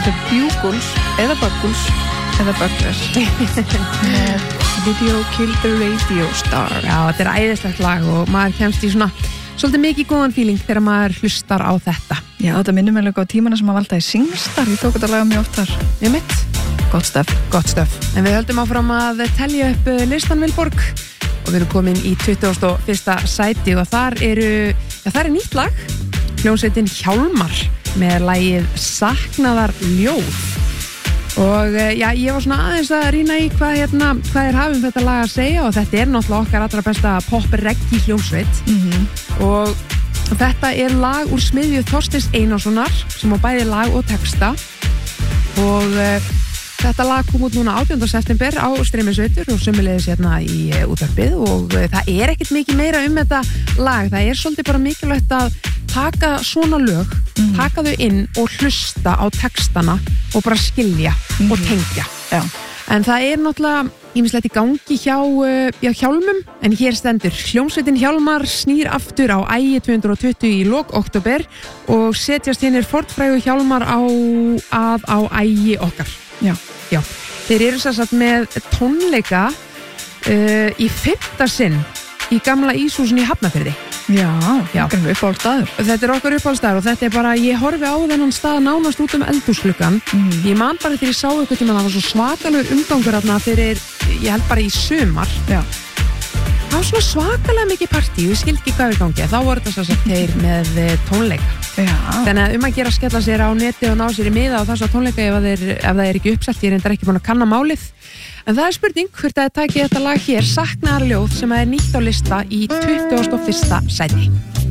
The Bugles eða Buggles eða Buggles með Video Killed the Radio Star. Já, þetta æðislegt lag og maður kemst í svona svolítið mikið góðan feeling þegar maður hlustar á þetta. Já, þetta minnir mig líka á tímana sem maður valdaði Singstar. Ég tók þetta lag mjög oft þar. Ég mitt. Gott stöf. En við höldum áfram að telja upp listan Vilborg og við erum komin í 21. sæti og þar er nýtt lag, hljómsveitin Hjálmar með lagið Saknaðar ljóð. Og já, ég var svona aðeins að rýna í hvað hafum þetta lag að segja og þetta náttúrulega okkar allra besta pop-reggae hljómsveit. Og þetta lag úr smiðju Þorsteins Einarssonar sem á bæði lag og texta og þetta lag kom út núna 18. september á streymisveitur og sömuleiðis hérna í útvarpið og það ekkert mikið meira þetta lag. Það svolítið bara mikilvægt að taka svona lög, taka þau inn og hlusta á textana og bara skilja og tengja. Já. En það náttúrulega ýmislegt í gangi hjá Hjálmum, en hér stendur hljómsveitin Hjálmar snýr aftur á Ægi 220 í lok október og setjast hinnir fornfrægu Hjálmar á Ægi okkar. Já. Þeir eru sem sagt með tónleika í 5. sinn í gamla íshúsin í Hafnarfirði. Já, uppáhaldsstaður. Þetta okkar uppáhaldsstaður og þetta bara, ég horfi á þennan stað nánast út eldhúsgluggann. Ég man bara þegar ég sá eitthvað tíma það var svo svakalegur umgangur þarna fyrir, ég held bara í sumar. Já. Það var svona svakalega mikið partí, ég skildi ekki hvað við gangi. Þá voru þetta svo þeir með tónleika. Já. Þannig að að gera að skella sér á neti og ná sér í miða á þessa tónleika ef það ekki uppselt, ég reyndar ekki búin að kanna málið. En það spurning hvort að takið þetta lag hér, Saknaðar ljóð, sem nýtt á lista í 21. sæti.